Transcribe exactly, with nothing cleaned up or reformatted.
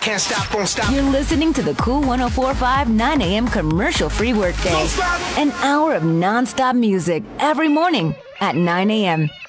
Can't stop, won't stop. You're listening to the Cool one oh four point five nine a.m. commercial-free workday. Don't stop. An hour of non-stop music every morning at nine a.m.